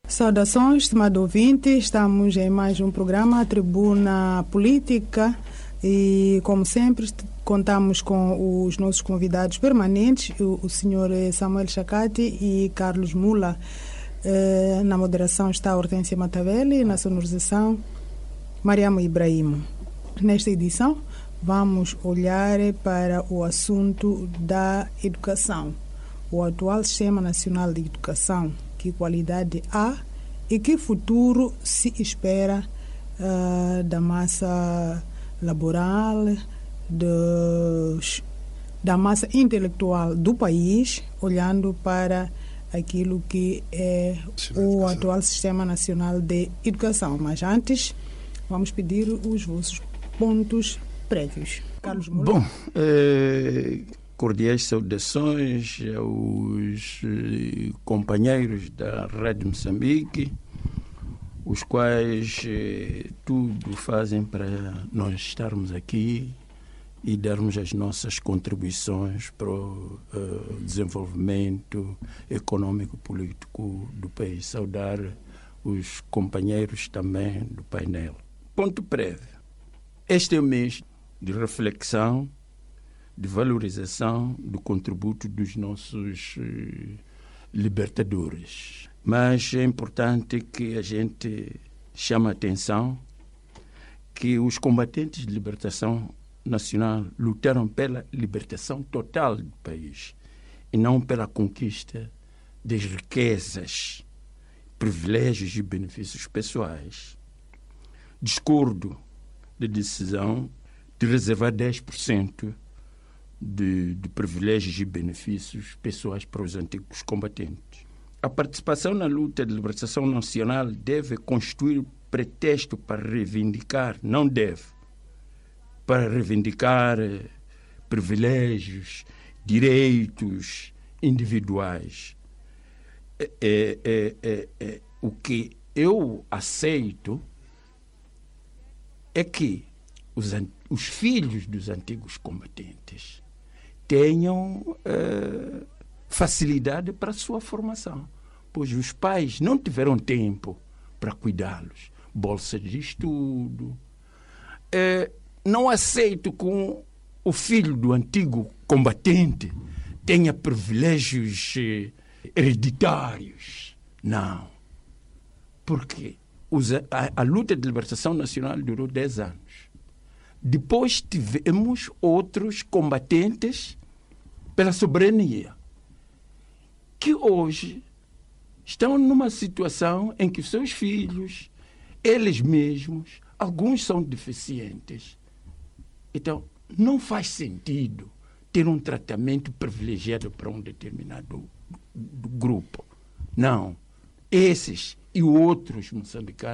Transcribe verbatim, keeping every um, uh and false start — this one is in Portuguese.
Saudações, estimado ouvinte. Estamos em mais um programa, a Tribuna Política, e, como sempre, contamos com os nossos convidados permanentes, o, o senhor Samuel Chacati e Carlos Mula. Eh, na moderação está Hortência Matavelli, na sonorização Mariamo Ibrahim. Nesta edição, vamos olhar para o assunto da educação. O atual Sistema Nacional de Educação, que qualidade há e que futuro se espera uh, da massa laboral, de, da massa intelectual do país, olhando para aquilo que é o atual Sistema Nacional de Educação. Mas antes, vamos pedir os vossos pontos prévios. Carlos Moura. Bom, eh, cordiais saudações aos eh, companheiros da Rádio Moçambique, os quais eh, tudo fazem para nós estarmos aqui e darmos as nossas contribuições para o uh, desenvolvimento econômico-político do país. Saudar os companheiros também do painel. Ponto prévio. Este é o mês de reflexão, de valorização do contributo dos nossos uh, libertadores. Mas é importante que a gente chame a atenção que os combatentes de libertação nacional lutaram pela libertação total do país e não pela conquista das riquezas, privilégios e benefícios pessoais. Discordo da decisão de reservar dez por cento de, de privilégios e benefícios pessoais para os antigos combatentes. A participação na luta de libertação nacional deve constituir pretexto para reivindicar, não deve, para reivindicar eh, privilégios, direitos individuais. É, é, é, é, o que eu aceito é que os, os filhos dos antigos combatentes tenham eh, facilidade para a sua formação, pois os pais não tiveram tempo para cuidá-los. Bolsa de estudo. Eh, Não aceito que o filho do antigo combatente tenha privilégios hereditários. Não. Porque a, a luta de libertação nacional durou dez anos. Depois tivemos outros combatentes pela soberania, que hoje estão numa situação em que seus filhos, eles mesmos, alguns são deficientes. Então, não faz sentido ter um tratamento privilegiado para um determinado grupo. Não. Esses e outros moçambicanos